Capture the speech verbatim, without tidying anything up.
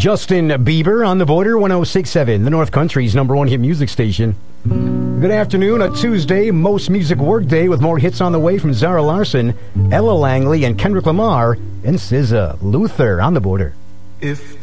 Justin Bieber on the border, one oh six point seven, the North Country's number one hit music station. Good afternoon, a Tuesday, most music workday with more hits on the way from Zara Larsson, Ella Langley, and Kendrick Lamar, and S Z A. Luther on the border. If